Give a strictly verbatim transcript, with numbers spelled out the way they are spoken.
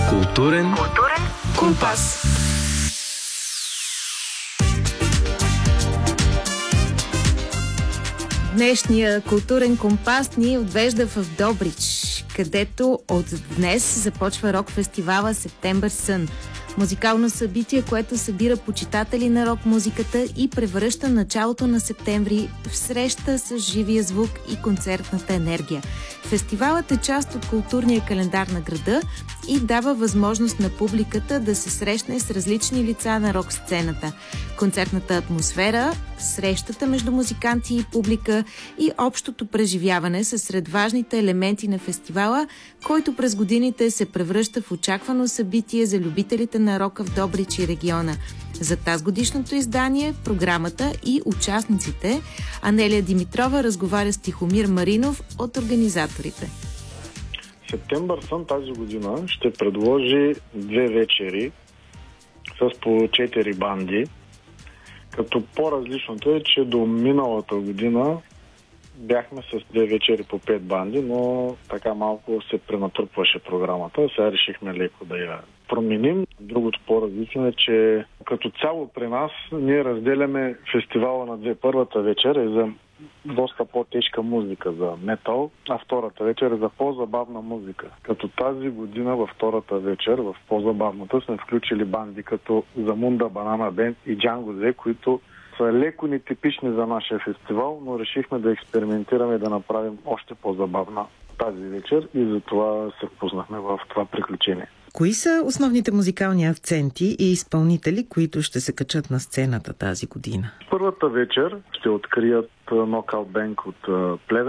Културен, Културен компас. Днешния културен компас ни отвежда в Добрич, където от днес започва рок-фестивала Септемвър Сън. Музикално събитие, което събира почитатели на рок-музиката и превръща началото на септември в среща с живия звук и концертната енергия. Фестивалът е част от културния календар на града и дава възможност на публиката да се срещне с различни лица на рок-сцената. Концертната атмосфера, срещата между музиканти и публика и общото преживяване са сред важните елементи на фестивала, който през годините се превръща в очаквано събитие за любителите на рока в Добрич и региона. За тазгодишното издание, програмата и участниците Анелия Димитрова разговаря с Тихомир Маринов от организаторите. Септемвър Сън тази година ще предложи две вечери с по четири банди, като по-различното е, че до миналата година бяхме с две вечери по пет банди, но така малко се пренатрупваше програмата. Сега решихме леко да я променим. Другото по-различно е, че като цяло при нас ние разделяме фестивала на две. Първата вечер е за доста по-тежка музика, за метал, а втората вечер е за по-забавна музика. Като тази година във втората вечер, в по-забавната, сме включили банди като Замунда Банана Бенд и Джанго Зе, които са леко нетипични за нашия фестивал, но решихме да експериментираме и да направим още по-забавна тази вечер и затова се впуснахме в това приключение. Кои са основните музикални акценти и изпълнители, които ще се качат на сцената тази година? Първата вечер ще открият Knockout Band от Плевен.